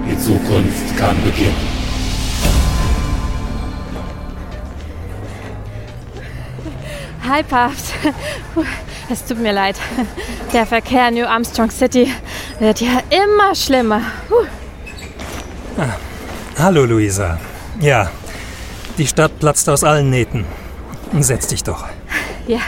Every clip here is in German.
Die Zukunft kann beginnen. Hi, Papst. Es tut mir leid. Der Verkehr in New Armstrong City wird ja immer schlimmer. Hallo, Luisa. Ja, die Stadt platzt aus allen Nähten. Setz dich doch. Ja.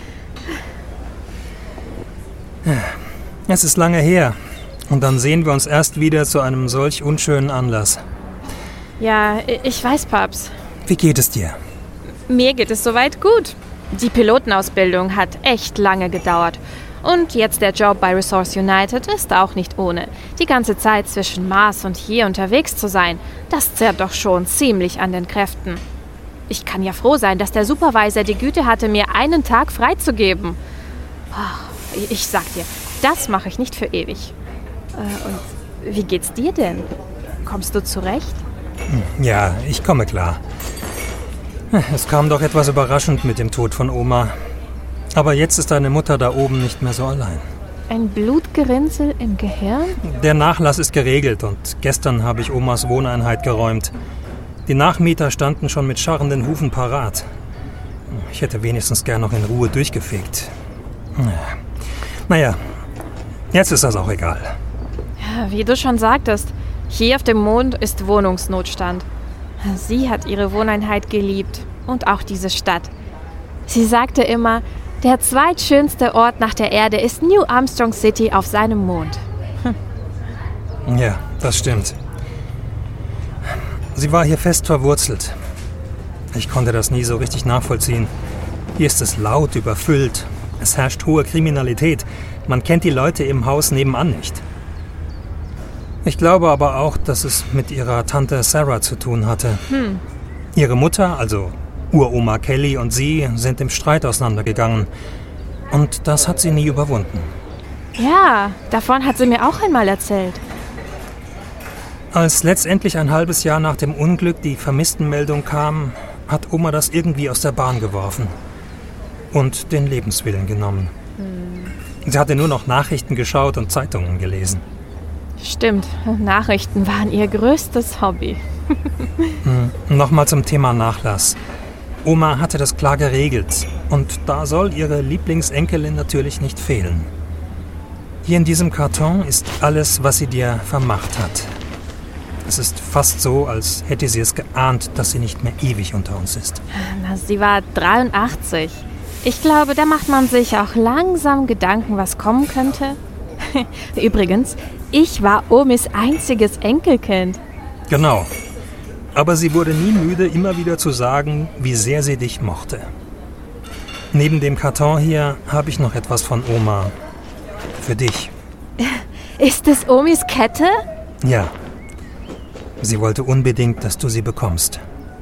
Es ist lange her. Und dann sehen wir uns erst wieder zu einem solch unschönen Anlass. Ja, ich weiß, Papst. Wie geht es dir? Mir geht es soweit gut. Die Pilotenausbildung hat echt lange gedauert. Und jetzt der Job bei Resource United ist auch nicht ohne. Die ganze Zeit zwischen Mars und hier unterwegs zu sein, das zerrt doch schon ziemlich an den Kräften. Ich kann ja froh sein, dass der Supervisor die Güte hatte, mir einen Tag freizugeben. Ich sag dir, das mache ich nicht für ewig. Und wie geht's dir denn? Kommst du zurecht? Ja, ich komme klar. Es kam doch etwas überraschend mit dem Tod von Oma. Aber jetzt ist deine Mutter da oben nicht mehr so allein. Ein Blutgerinnsel im Gehirn? Der Nachlass ist geregelt und gestern habe ich Omas Wohneinheit geräumt. Die Nachmieter standen schon mit scharrenden Hufen parat. Ich hätte wenigstens gern noch in Ruhe durchgefegt. Naja, jetzt ist das auch egal. Ja, wie du schon sagtest, hier auf dem Mond ist Wohnungsnotstand. Sie hat ihre Wohneinheit geliebt und auch diese Stadt. Sie sagte immer, der zweitschönste Ort nach der Erde ist New Armstrong City auf seinem Mond. Ja, das stimmt. Sie war hier fest verwurzelt. Ich konnte das nie so richtig nachvollziehen. Hier ist es laut, überfüllt. Es herrscht hohe Kriminalität. Man kennt die Leute im Haus nebenan nicht. Ich glaube aber auch, dass es mit ihrer Tante Sarah zu tun hatte. Ihre Mutter, also Uroma Kelly und sie, sind im Streit auseinandergegangen. Und das hat sie nie überwunden. Ja, davon hat sie mir auch einmal erzählt. Als letztendlich ein halbes Jahr nach dem Unglück die Vermisstenmeldung kam, hat Oma das irgendwie aus der Bahn geworfen. Und den Lebenswillen genommen. Sie hatte nur noch Nachrichten geschaut und Zeitungen gelesen. Stimmt, Nachrichten waren ihr größtes Hobby. Nochmal zum Thema Nachlass. Oma hatte das klar geregelt und da soll ihre Lieblingsenkelin natürlich nicht fehlen. Hier in diesem Karton ist alles, was sie dir vermacht hat. Es ist fast so, als hätte sie es geahnt, dass sie nicht mehr ewig unter uns ist. Na, sie war 83. Ich glaube, da macht man sich auch langsam Gedanken, was kommen könnte. Übrigens, ich war Omis einziges Enkelkind. Genau. Aber sie wurde nie müde, immer wieder zu sagen, wie sehr sie dich mochte. Neben dem Karton hier habe ich noch etwas von Oma. Für dich. Ist es Omis Kette? Ja. Sie wollte unbedingt, dass du sie bekommst.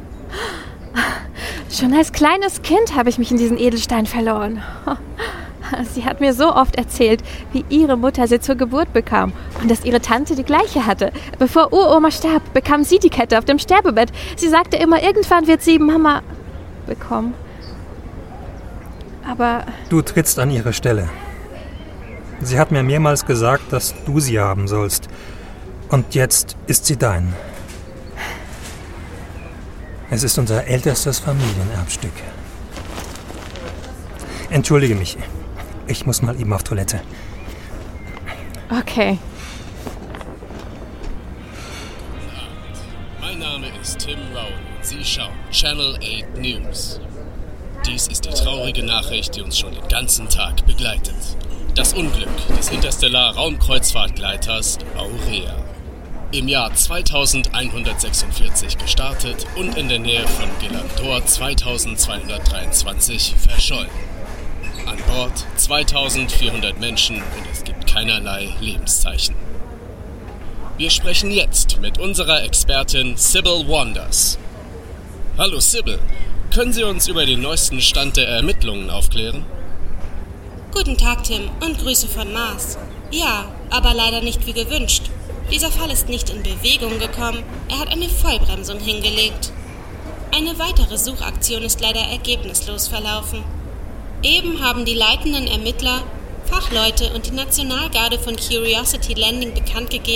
Schon als kleines Kind habe ich mich in diesen Edelstein verloren. Sie hat mir so oft erzählt, wie ihre Mutter sie zur Geburt bekam und dass ihre Tante die gleiche hatte. Bevor Uroma starb, bekam sie die Kette auf dem Sterbebett. Sie sagte immer, irgendwann wird sie Mama bekommen. Aber... Du trittst an ihre Stelle. Sie hat mir mehrmals gesagt, dass du sie haben sollst. Und jetzt ist sie dein. Es ist unser ältestes Familienerbstück. Entschuldige mich. Ich muss mal eben auf Toilette. Okay. Mein Name ist Tim Rowan und Sie schauen Channel 8 News. Dies ist die traurige Nachricht, die uns schon den ganzen Tag begleitet. Das Unglück des Interstellar-Raumkreuzfahrtgleiters Aurea. Im Jahr 2146 gestartet und in der Nähe von Gelantor 2223 verschollen. An Bord 2400 Menschen und es gibt keinerlei Lebenszeichen. Wir sprechen jetzt mit unserer Expertin Sybil Wanders. Hallo Sybil, können Sie uns über den neuesten Stand der Ermittlungen aufklären? Guten Tag, Tim, und Grüße von Mars. Ja, aber leider nicht wie gewünscht. Dieser Fall ist nicht in Bewegung gekommen, er hat eine Vollbremsung hingelegt. Eine weitere Suchaktion ist leider ergebnislos verlaufen. Eben haben die leitenden Ermittler, Fachleute und die Nationalgarde von Curiosity Landing bekannt gegeben,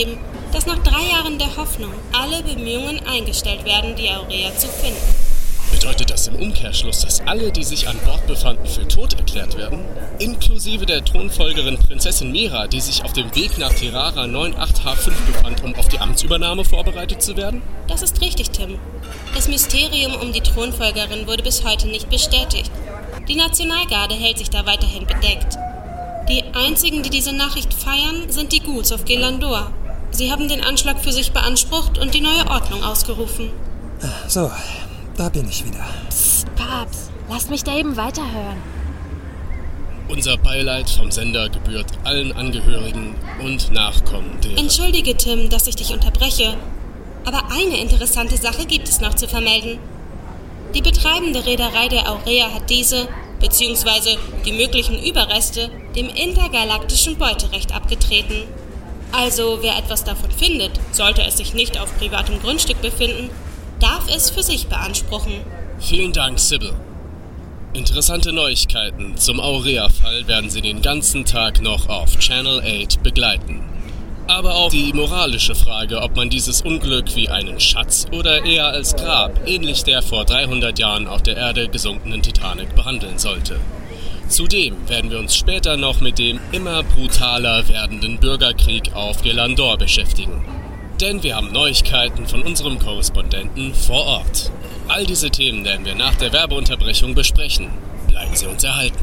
dass nach 3 Jahren der Hoffnung alle Bemühungen eingestellt werden, die Aurea zu finden. Bedeutet das im Umkehrschluss, dass alle, die sich an Bord befanden, für tot erklärt werden? Inklusive der Thronfolgerin Prinzessin Mira, die sich auf dem Weg nach Terrara 98H5 befand, um auf die Amtsübernahme vorbereitet zu werden? Das ist richtig, Tim. Das Mysterium um die Thronfolgerin wurde bis heute nicht bestätigt. Die Nationalgarde hält sich da weiterhin bedeckt. Die einzigen, die diese Nachricht feiern, sind die Ghouls auf Gelandor. Sie haben den Anschlag für sich beansprucht und die neue Ordnung ausgerufen. So, da bin ich wieder. Psst, Papst, lasst mich da eben weiterhören. Unser Beileid vom Sender gebührt allen Angehörigen und Nachkommen derer. Entschuldige, Tim, dass ich dich unterbreche. Aber eine interessante Sache gibt es noch zu vermelden. Die betreibende Reederei der Aurea hat diese, beziehungsweise die möglichen Überreste, dem intergalaktischen Beuterecht abgetreten. Also, wer etwas davon findet, sollte es sich nicht auf privatem Grundstück befinden, darf es für sich beanspruchen. Vielen Dank, Sybil. Interessante Neuigkeiten zum Aurea-Fall werden Sie den ganzen Tag noch auf Channel 8 begleiten. Aber auch die moralische Frage, ob man dieses Unglück wie einen Schatz oder eher als Grab, ähnlich der vor 300 Jahren auf der Erde gesunkenen Titanic, behandeln sollte. Zudem werden wir uns später noch mit dem immer brutaler werdenden Bürgerkrieg auf Gelandor beschäftigen. Denn wir haben Neuigkeiten von unserem Korrespondenten vor Ort. All diese Themen werden wir nach der Werbeunterbrechung besprechen. Bleiben Sie uns erhalten.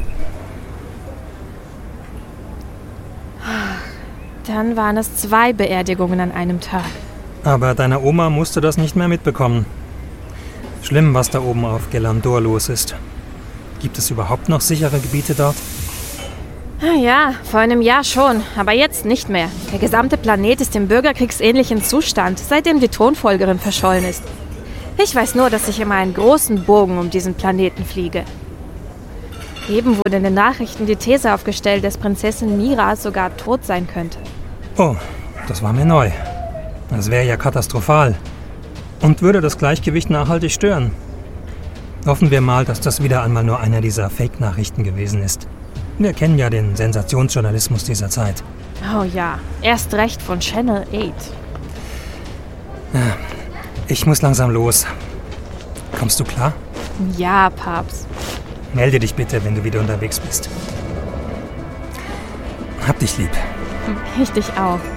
Dann waren es 2 Beerdigungen an einem Tag. Aber deine Oma musste das nicht mehr mitbekommen. Schlimm, was da oben auf Gelandor los ist. Gibt es überhaupt noch sichere Gebiete dort? Ja, vor einem Jahr schon, aber jetzt nicht mehr. Der gesamte Planet ist im bürgerkriegsähnlichen Zustand, seitdem die Thronfolgerin verschollen ist. Ich weiß nur, dass ich immer einen großen Bogen um diesen Planeten fliege. Eben wurde in den Nachrichten die These aufgestellt, dass Prinzessin Mira sogar tot sein könnte. Oh, das war mir neu. Das wäre ja katastrophal. Und würde das Gleichgewicht nachhaltig stören. Hoffen wir mal, dass das wieder einmal nur einer dieser Fake-Nachrichten gewesen ist. Wir kennen ja den Sensationsjournalismus dieser Zeit. Oh ja, erst recht von Channel 8. Ich muss langsam los. Kommst du klar? Ja, Papst. Melde dich bitte, wenn du wieder unterwegs bist. Hab dich lieb. Ich dich auch.